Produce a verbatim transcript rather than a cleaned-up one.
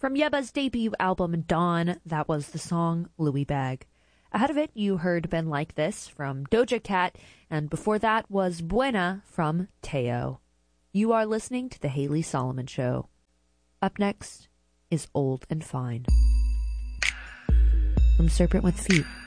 From Yeba's debut album Dawn, that was the song Louis Bag. Ahead of it, you heard Been Like This from Doja Cat, and before that was Buena from Teo. You are listening to The Haley Solomon Show. Up next is Old and Fine from Serpent with Feet.